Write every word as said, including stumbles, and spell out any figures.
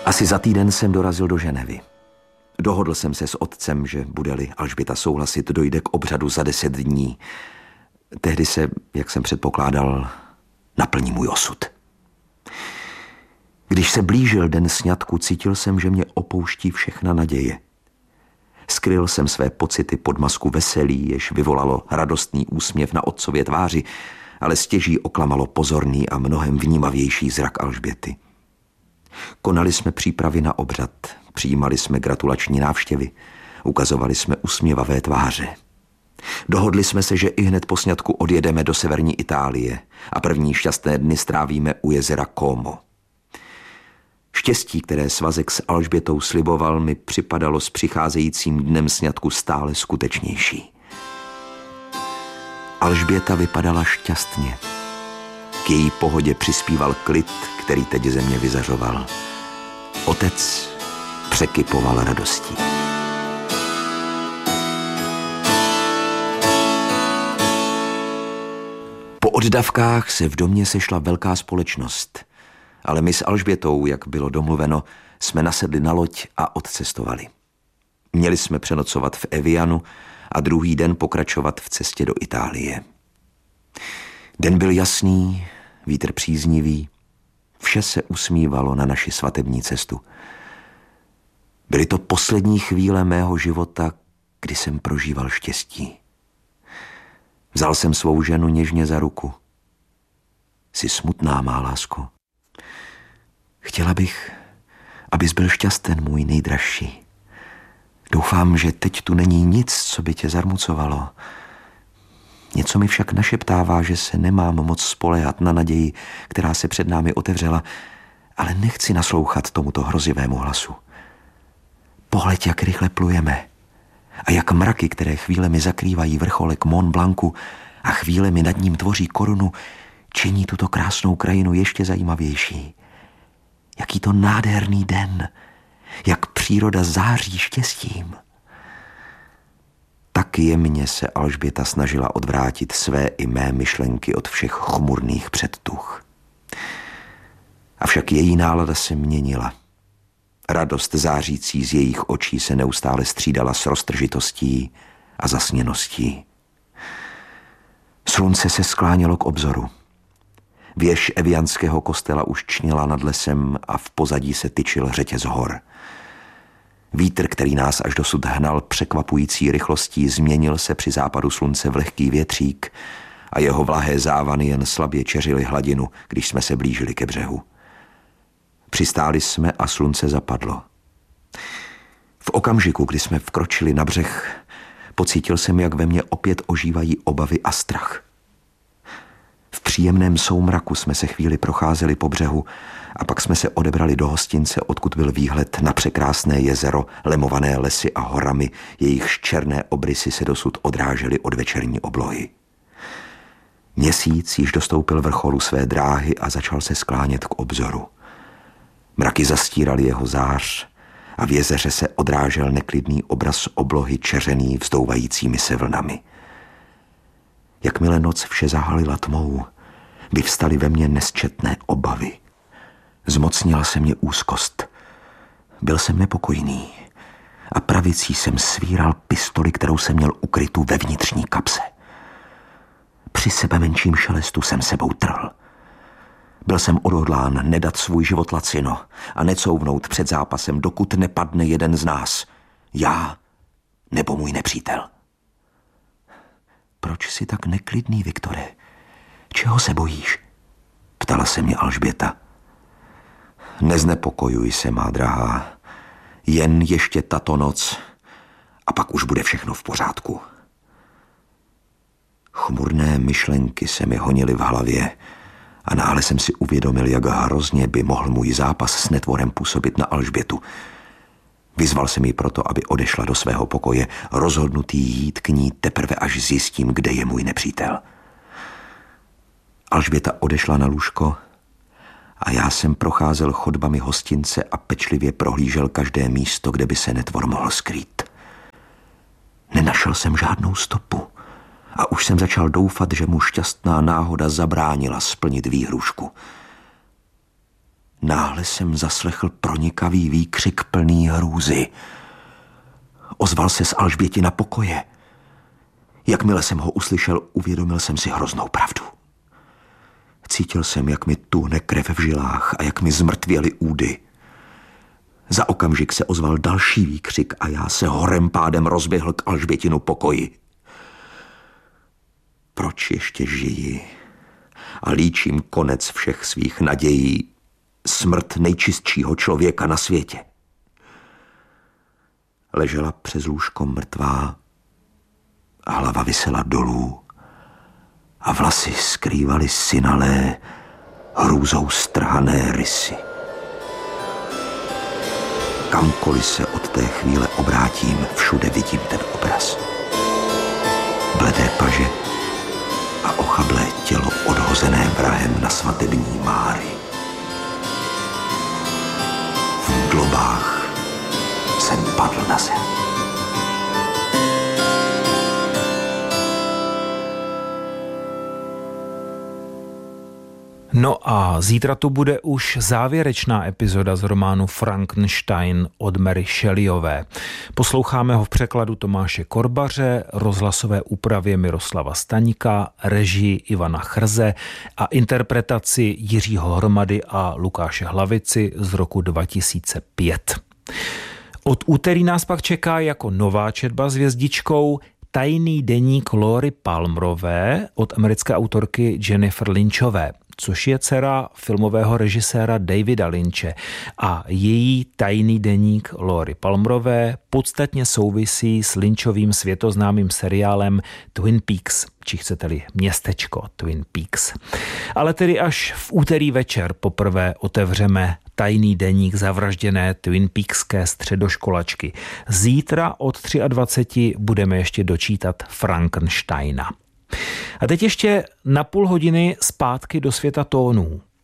Asi za týden jsem dorazil do Ženevy. Dohodl jsem se s otcem, že bude-li Alžběta souhlasit, dojde k obřadu za deset dní. Tehdy se, jak jsem předpokládal, naplní můj osud. Když se blížil den sňatku, cítil jsem, že mě opouští všechna naděje. Skryl jsem své pocity pod masku veselí, jež vyvolalo radostný úsměv na otcově tváři, ale stěží oklamalo pozorný a mnohem vnímavější zrak Alžběty. Konali jsme přípravy na obřad, přijímali jsme gratulační návštěvy, ukazovali jsme usměvavé tváře. Dohodli jsme se, že ihned po sňatku odjedeme do severní Itálie a první šťastné dny strávíme u jezera Como. Štěstí, které svazek s Alžbětou sliboval, mi připadalo s přicházejícím dnem sňatku stále skutečnější. Alžběta vypadala šťastně. K její pohodě přispíval klid, který teď ze mě vyzařoval. Otec překypoval radostí. Po oddavkách se v domě sešla velká společnost, ale my s Alžbětou, jak bylo domluveno, jsme nasedli na loď a odcestovali. Měli jsme přenocovat v Evianu a druhý den pokračovat v cestě do Itálie. Den byl jasný, vítr příznivý, vše se usmívalo na naši svatební cestu. Byly to poslední chvíle mého života, kdy jsem prožíval štěstí. Vzal jsem svou ženu něžně za ruku. Jsi smutná, má lásko. Chtěla bych, abys byl šťasten, můj nejdražší. Doufám, že teď tu není nic, co by tě zarmucovalo. Něco mi však našeptává, že se nemám moc spoléhat na naději, která se před námi otevřela, ale nechci naslouchat tomuto hrozivému hlasu. Pohleď, jak rychle plujeme a jak mraky, které chvílemi zakrývají vrcholek Mont Blancu a chvílemi nad ním tvoří korunu, činí tuto krásnou krajinu ještě zajímavější. Jaký to nádherný den, jak příroda září štěstím. Tak jemně se Alžběta snažila odvrátit své i mé myšlenky od všech chmurných předtuch. Avšak její nálada se měnila. Radost zářící z jejich očí se neustále střídala s roztržitostí a zasněností. Slunce se sklánělo k obzoru. Věž evianského kostela už čnila nad lesem a v pozadí se tyčil řetěz hor. Vítr, který nás až dosud hnal překvapující rychlostí, změnil se při západu slunce v lehký větřík a jeho vlahé závany jen slabě čeřily hladinu, když jsme se blížili ke břehu. Přistáli jsme a slunce zapadlo. V okamžiku, kdy jsme vkročili na břeh, pocítil jsem, jak ve mně opět ožívají obavy a strach. V příjemném soumraku jsme se chvíli procházeli po břehu a pak jsme se odebrali do hostince, odkud byl výhled na překrásné jezero, lemované lesy a horami, jejichž černé obrysy se dosud odrážely od večerní oblohy. Měsíc již dostoupil vrcholu své dráhy a začal se sklánět k obzoru. Mraky zastíraly jeho zář a v jezeře se odrážel neklidný obraz oblohy čeřený vzdouvajícími se vlnami. Jakmile noc vše zahalila tmou, vyvstaly ve mně nesčetné obavy. Zmocnila se mě úzkost. Byl jsem nepokojný a pravicí jsem svíral pistoli, kterou jsem měl ukrytu ve vnitřní kapse. Při sebe menším šelestu jsem sebou trhl. Byl jsem odhodlán nedat svůj život lacino a necouvnout před zápasem, dokud nepadne jeden z nás. Já nebo můj nepřítel. Proč jsi tak neklidný, Viktore? Čeho se bojíš? Ptala se mě Alžběta. Neznepokojuj se, má drahá. Jen ještě tato noc a pak už bude všechno v pořádku. Chmurné myšlenky se mi honily v hlavě a náhle jsem si uvědomil, jak hrozně by mohl můj zápas s netvorem působit na Alžbětu. Vyzval jsem ji proto, aby odešla do svého pokoje, rozhodnutý jít k ní teprve, až zjistím, kde je můj nepřítel. Alžběta odešla na lůžko a já jsem procházel chodbami hostince a pečlivě prohlížel každé místo, kde by se netvor mohl skrýt. Nenašel jsem žádnou stopu a už jsem začal doufat, že mu šťastná náhoda zabránila splnit výhrušku. Náhle jsem zaslechl pronikavý výkřik plný hrůzy. Ozval se z Alžbětina pokoje. Jakmile jsem ho uslyšel, uvědomil jsem si hroznou pravdu. Cítil jsem, jak mi tuhne krev v žilách a jak mi zmrtvěly údy. Za okamžik se ozval další výkřik a já se horem pádem rozběhl k Alžbětinu pokoji. Proč ještě žiji a líčím konec všech svých nadějí, smrt nejčistšího člověka na světě? Ležela přes lůžko mrtvá, hlava visela dolů a vlasy skrývaly synalé, hrůzou strhané rysy. Kamkoliv se od té chvíle obrátím, všude vidím ten obraz. Bledé paže a ochablé tělo odhozené vrahem na svatební máry. V globách jsem padl na zem. No a zítra tu bude už závěrečná epizoda z románu Frankenstein od Mary Shelleyové. Posloucháme ho v překladu Tomáše Korbaře, rozhlasové úpravě Miroslava Staňka, režii Ivana Chrze a interpretaci Jiřího Hromady a Lukáše Hlavici z roku dva tisíce pět. Od úterý nás pak čeká jako nová četba s hvězdičkou Tajný deník Laury Palmerové od americké autorky Jennifer Lynchové, což je dcera filmového režiséra Davida Lynche, a její tajný deník Laury Palmerové podstatně souvisí s Lynchovým světoznámým seriálem Twin Peaks, či chcete-li městečko Twin Peaks. Ale tedy až v úterý večer poprvé otevřeme tajný deník zavražděné Twin Peakské středoškolačky. Zítra od dvacet tři budeme ještě dočítat Frankensteina. A teď ještě na půl hodiny zpátky do světa tónů.